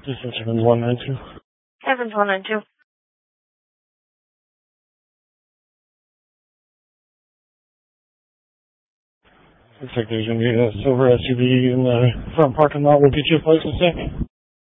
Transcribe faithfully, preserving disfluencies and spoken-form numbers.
This is Evans one nine two. Evans one nine two. Looks like there's going to be a silver S U V in the front parking lot. We'll get you a place in a second.